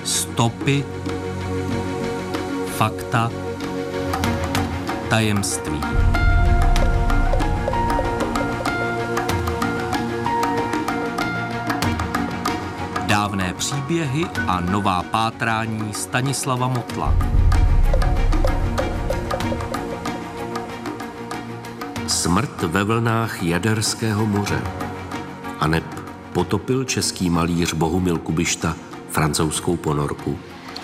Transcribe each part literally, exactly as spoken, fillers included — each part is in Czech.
Stopy, fakta, tajemství. Dávné příběhy a nová pátrání Stanislava Motla. Smrt ve vlnách Jaderského moře. Aneb potopil český malíř Bohumil Kubišta francouzskou ponorku.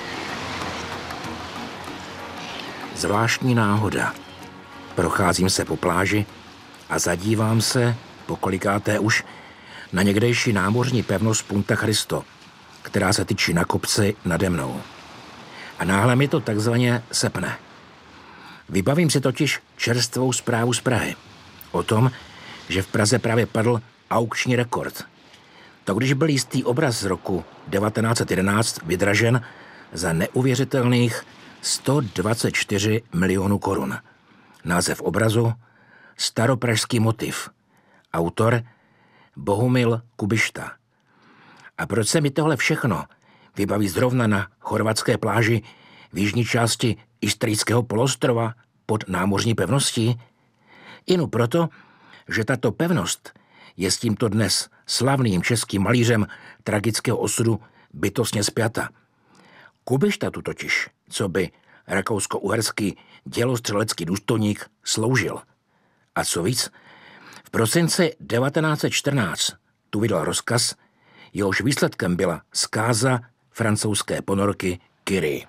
Zvláštní náhoda. Procházím se po pláži a zadívám se, pokolikáté už, na někdejší námořní pevnost Punta Cristo, která se tyčí na kopci nade mnou. A náhle mi to takzvaně sepne. Vybavím si totiž čerstvou zprávu z Prahy o tom, že v Praze právě padl aukční rekord. To když byl jistý obraz z roku devatenáct set jedenáct vydražen za neuvěřitelných sto dvacet čtyři milionů korun. Název obrazu Staropražský motiv. Autor Bohumil Kubišta. A proč se mi tohle všechno vybaví zrovna na chorvatské pláži v jižní části Istrického poloostrova pod námořní pevností? Inu proto, že tato pevnost je s tímto dnes slavným českým malířem tragického osudu bytostně spjata. Kubišta tu totiž, co by rakousko-uherský dělostřelecký důstojník, sloužil. A co víc, v prosinci devatenáct set čtrnáct tu vydal rozkaz, jehož výsledkem byla zkáza francouzské ponorky Curie.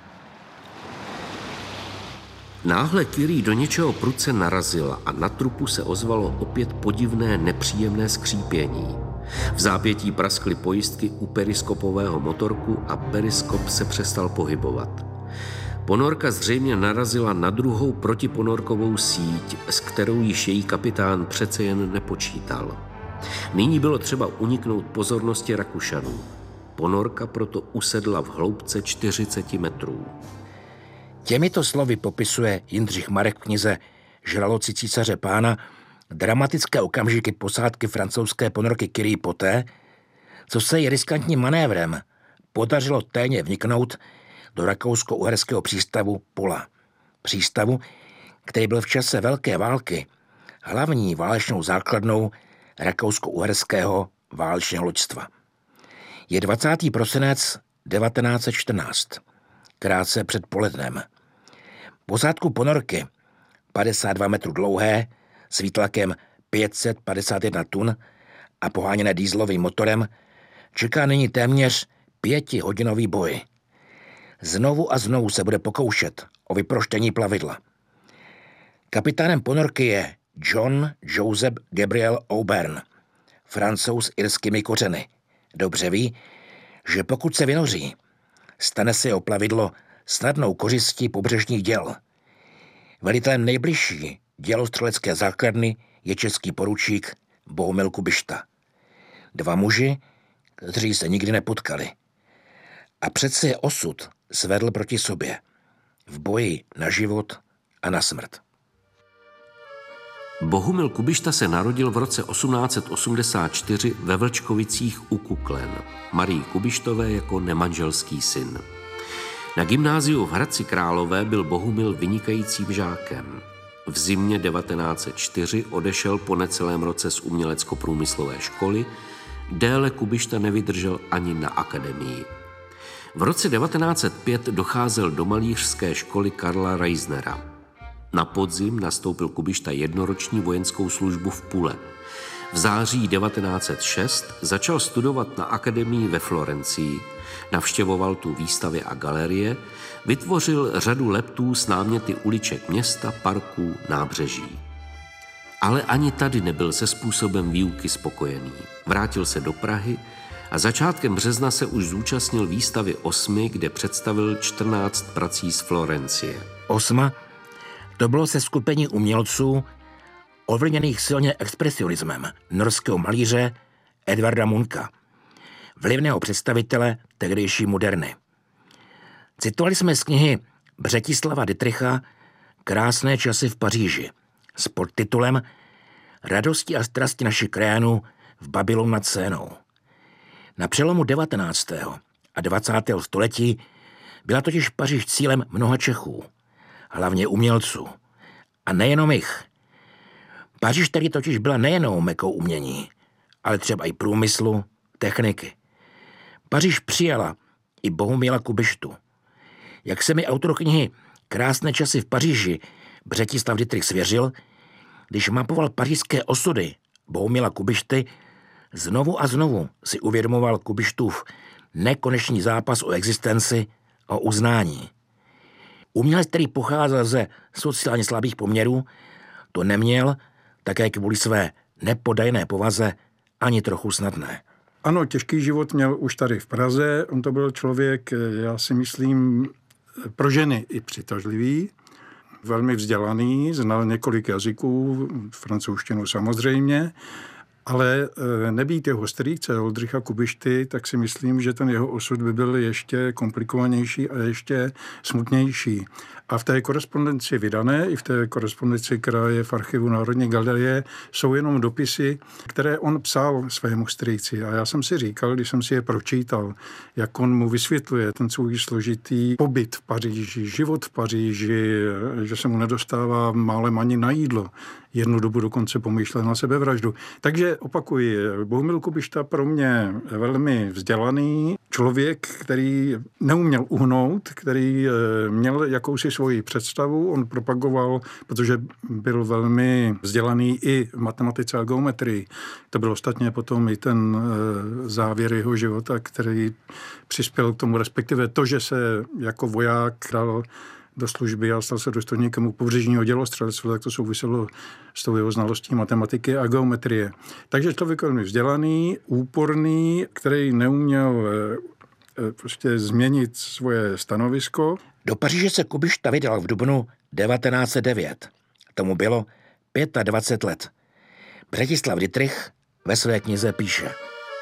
Náhle Curie do něčeho prudce narazila a na trupu se ozvalo opět podivné nepříjemné skřípění. V zápětí praskly pojistky u periskopového motorku a periskop se přestal pohybovat. Ponorka zřejmě narazila na druhou protiponorkovou síť, s kterou již její kapitán přece jen nepočítal. Nyní bylo třeba uniknout pozornosti Rakušanů. Ponorka proto usedla v hloubce čtyřicet metrů. Těmito slovy popisuje Jindřich Marek v knize Žraloci císaře pána dramatické okamžiky posádky francouzské ponorky Curie poté, co se jí riskantním manévrem podařilo tajně vniknout do rakousko-uherského přístavu Pula. Přístavu, který byl v čase Velké války hlavní válečnou základnou rakousko-uherského válečného loďstva. Je dvacátého prosince devatenáct set čtrnáct, krátce před polednem. Posádku ponorky, padesát dva metrů dlouhé, s výtlakem pět set padesát jedna tun a poháněné dieselovým motorem, čeká nyní téměř pětihodinový boj. Znovu a znovu se bude pokoušet o vyproštění plavidla. Kapitánem ponorky je John Joseph Gabriel Auburn, Francouz s irskými kořeny. Dobře ví, že pokud se vynoří, stane se jeho plavidlo snadnou kořistí pobřežních děl. Velitelem nejbližší dělostřelecké základny je český poručík Bohumil Kubišta. Dva muži, kteří se nikdy nepotkali. A přece je osud svedl proti sobě. V boji na život a na smrt. Bohumil Kubišta se narodil v roce osmnáct set osmdesát čtyři ve Vlčkovicích u Kuklen, Marii Kubištové jako nemanželský syn. Na gymnáziu v Hradci Králové byl Bohumil vynikajícím žákem. V zimě devatenáct set čtyři odešel po necelém roce z umělecko-průmyslové školy, déle Kubišta nevydržel ani na akademii. V roce devatenáct set pět docházel do malířské školy Karla Reisnera. Na podzim nastoupil Kubišta jednoroční vojenskou službu v Pule. V září devatenáct set šest začal studovat na akademii ve Florencii, navštěvoval tu výstavy a galerie, vytvořil řadu leptů s náměty uliček města, parků, nábřeží. Ale ani tady nebyl se způsobem výuky spokojený. Vrátil se do Prahy a začátkem března se už zúčastnil výstavy Osmy, kde představil čtrnáct prací z Florencie. Osma to bylo seskupení umělců ovlivněných silně expresionismem norského malíře Edvarda Munka, vlivného představitele tehdejší moderny. Citovali jsme z knihy Břetislava Dittricha Krásné časy v Paříži s podtitulem Radosti a strasti našich krajanů v Babylonu nad Sénou. Na přelomu devatenáctého a dvacátého století byla totiž Paříž cílem mnoha Čechů, hlavně umělců. A nejenom jich. Paříž tedy totiž byla nejenom mekou umění, ale třeba i průmyslu, techniky. Paříž přijala i Bohumila Kubištu. Jak se mi autor knihy Krásné časy v Paříži Břetislav Dittrich svěřil, když mapoval pařížské osudy Bohumila Kubišty, znovu a znovu si uvědomoval Kubištův nekonečný zápas o existenci, o uznání. Umělec, který pocházel ze sociálně slabých poměrů, to neměl, také kvůli své nepodajné povaze, ani trochu snadné. Ano, těžký život měl už tady v Praze. On to byl člověk, já si myslím, pro ženy i přitažlivý, velmi vzdělaný, znal několik jazyků, francouzštinu samozřejmě, ale nebýt jeho strýce Oldřicha Kubišty, tak si myslím, že ten jeho osud by byl ještě komplikovanější a ještě smutnější. A v té korespondenci vydané, i v té korespondenci, která je v archivu Národní galerie, jsou jenom dopisy, které on psal svému strýci. A já jsem si říkal, když jsem si je pročítal, jak on mu vysvětluje ten svůj složitý pobyt v Paříži, život v Paříži, že se mu nedostává málem ani na jídlo. Jednu dobu dokonce pomýšlel na sebevraždu. Takže opakuji, Bohumil Kubišta pro mě velmi vzdělaný člověk, který neuměl uhnout, který měl jakousi svoji představu. On propagoval, protože byl velmi vzdělaný i v matematice a geometrii. To byl ostatně potom i ten závěr jeho života, který přispěl k tomu, respektive to, že se jako voják dal do služby a stal se důstojníkem u pobřežního dělostřelectva, tak to souviselo s tou jeho znalostí matematiky a geometrie. Takže člověk velmi vzdělaný, úporný, který neuměl prostě změnit svoje stanovisko. Do Paříže se Kubišta vydal v dubnu devatenáct set devět. Tomu bylo dvacet pět let. Břetislav Dittrich ve své knize píše: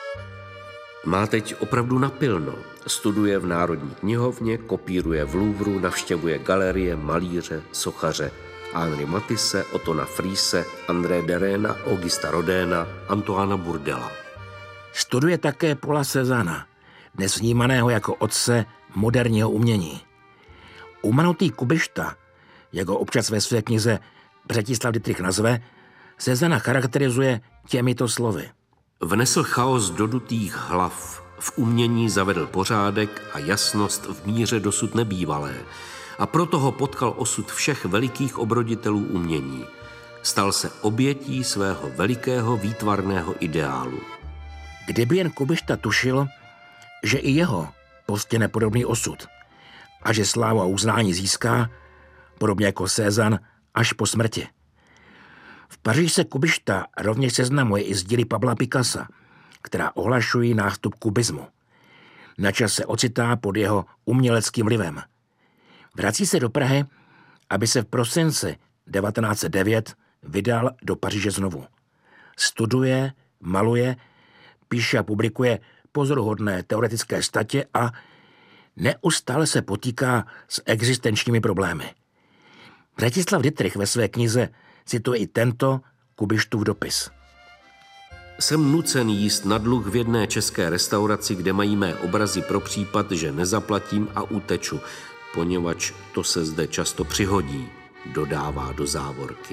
Má teď opravdu napilno. Studuje v Národní knihovně, kopíruje v Louvru, navštěvuje galerie, malíře, sochaře, Henri Matisse, Ottona Friese, André Deraina, Augusta Rodina, Antoana Bourdella. Studuje také Paula Cézanna, dnes vnímaného jako otce moderního umění. Umanutý Kubišta, jak ho občas ve své knize Břetislav Dittrich nazve, Cézanna charakterizuje těmito slovy. Vnesl chaos do dutých hlav, v umění zavedl pořádek a jasnost v míře dosud nebývalé a proto ho potkal osud všech velikých obroditelů umění. Stal se obětí svého velikého výtvarného ideálu. Kdyby jen Kubišta tušil, že i jeho postihne podobný osud a že slávu a uznání získá, podobně jako Cézanne, až po smrti. V Paříži se Kubišta rovněž seznamuje i s díly Pabla Picassa, která ohlašují nástup kubismu. Načas se ocitá pod jeho uměleckým vlivem. Vrací se do Prahy, aby se v prosinci devatenáct set devět vydal do Paříže znovu. Studuje, maluje, píše a publikuje pozoruhodné teoretické statě a neustále se potýká s existenčními problémy. Břetislav Dittrich ve své knize cituje i tento Kubištův dopis. Jsem nucen jíst na dluh v jedné české restauraci, kde mají mé obrazy pro případ, že nezaplatím a uteču, poněvadž to se zde často přihodí, dodává do závorky.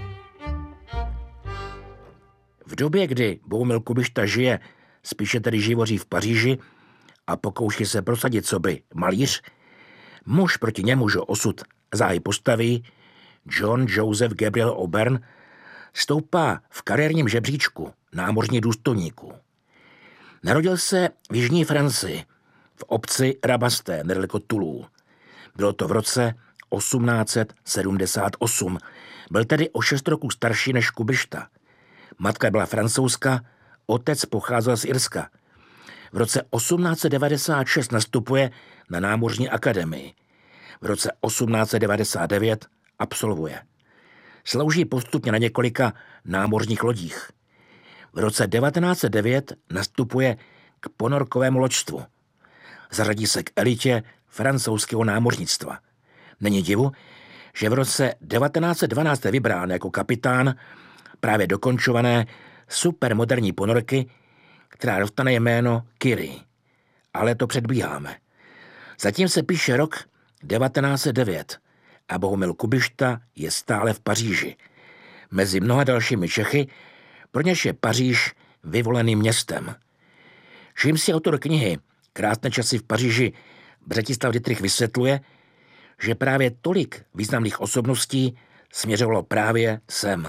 V době, kdy Bohumil Kubišta žije, spíše tedy živoří v Paříži a pokouší se prosadit coby malíř, muž proti němuž osud záhy postaví, John Joseph Gabriel Auburn, stoupá v kariérním žebříčku námořních důstojníků. Narodil se v jižní Francii, v obci Rabasté, nedaleko Toulouse. Bylo to v roce osmnáct set sedmdesát osm. Byl tedy o šest roků starší než Kubišta. Matka byla francouzka, otec pocházel z Irska. V roce osmnáct set devadesát šest nastupuje na námořní akademii. V roce osmnáct set devadesát devět absolvuje. Slouží postupně na několika námořních lodích. V roce devatenáct set devět nastupuje k ponorkovému loďstvu. Zařadí se k elitě francouzského námořnictva. Není divu, že v roce devatenáct set dvanáct je vybrán jako kapitán právě dokončované supermoderní ponorky, která dostane jméno Curie. ale to předbíháme. Zatím se píše rok devatenáct set devět a Bohumil Kubišta je stále v Paříži. Mezi mnoha dalšími Čechy, pro něž je Paříž vyvoleným městem. Čím si autor knihy Krásné časy v Paříži Břetislav Dittrich vysvětluje, že právě tolik významných osobností směřovalo právě sem.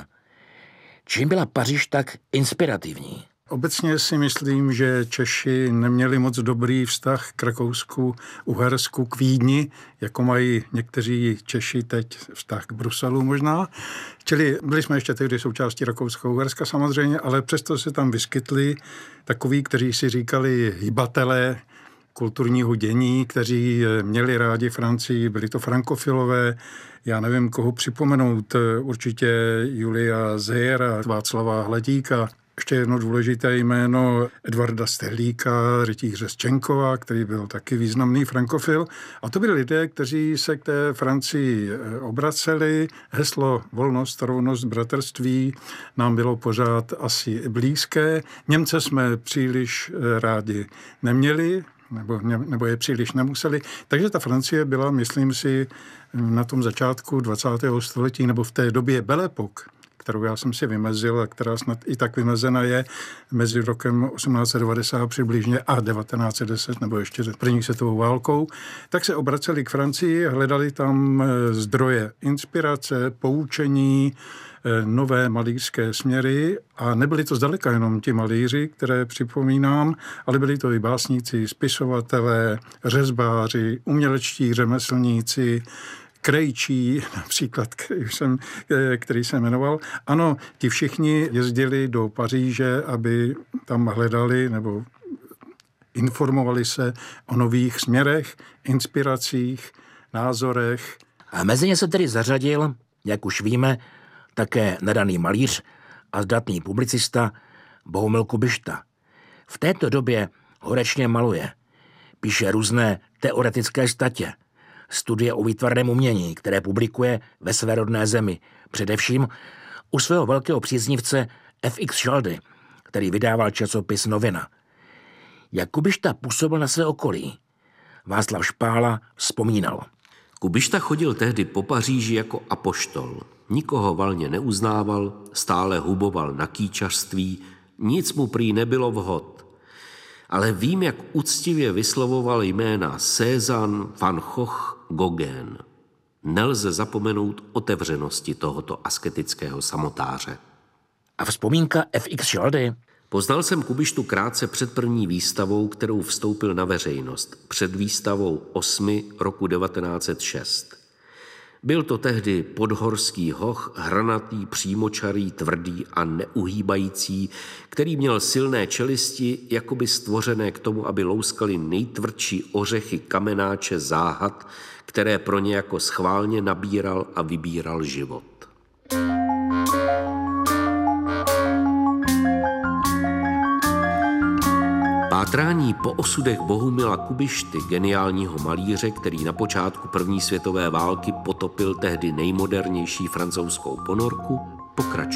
Čím byla Paříž tak inspirativní? Obecně si myslím, že Češi neměli moc dobrý vztah k Rakousku, Uhersku, k Vídni, jako mají někteří Češi teď vztah k Bruselu možná. Čili byli jsme ještě tehdy součástí Rakouska-Uherska samozřejmě, ale přesto se tam vyskytli takoví, kteří si říkali hybatelé kulturního dění, kteří měli rádi Francii, byli to frankofilové. Já nevím, koho připomenout, určitě Julia Zejera, Václava Hladíka. Ještě jedno důležité jméno Edvarda Stehlíka, rytíře z Čenkova, který byl taky významný frankofil. A to byli lidé, kteří se k té Francii obraceli. Heslo volnost, rovnost, bratrství nám bylo pořád asi blízké. Němce jsme příliš rádi neměli, nebo, nebo je příliš nemuseli. Takže ta Francie byla, myslím si, na tom začátku dvacátého století nebo v té době Belle Époque, kterou já jsem si vymezil a která snad i tak vymezena je mezi rokem osmnáct set devadesát přibližně a devatenáct set deset nebo ještě první světovou válkou, tak se obraceli k Francii, hledali tam zdroje inspirace, poučení, nové malířské směry a nebyli to zdaleka jenom ti malíři, které připomínám, ale byli to i básníci, spisovatelé, řezbáři, umělečtí řemeslníci, krejčí, například, který jsem, který jsem jmenoval. Ano, ti všichni jezdili do Paříže, aby tam hledali nebo informovali se o nových směrech, inspiracích, názorech. A mezi ně se tedy zařadil, jak už víme, také nadaný malíř a zdatný publicista Bohumil Kubišta. V této době horečně maluje. Píše různé teoretické statě, studie o výtvarném umění, které publikuje ve své rodné zemi, především u svého velkého příznivce F X Šaldy, který vydával časopis Novina. Jak Kubišta působil na své okolí? Václav Špála vzpomínal. Kubišta chodil tehdy po Paříži jako apoštol. Nikoho valně neuznával, stále huboval na kýčařství, nic mu prý nebylo vhod. Ale vím, jak úctivě vyslovoval jména Cézanne, Van Gogh, Gauguin. Nelze zapomenout otevřenosti tohoto asketického samotáře. A vzpomínka F X Šaldy? Poznal jsem Kubištu krátce před první výstavou, kterou vstoupil na veřejnost, před výstavou osmi roku devatenáct set šest. Byl to tehdy podhorský hoch, hranatý, přímočarý, tvrdý a neuhýbající, který měl silné čelisti, jakoby stvořené k tomu, aby louskali nejtvrdší ořechy kamenáče záhad, které pro ně jako schválně nabíral a vybíral život. Pátrání po osudech Bohumila Kubišty, geniálního malíře, který na počátku první světové války potopil tehdy nejmodernější francouzskou ponorku, pokračuje.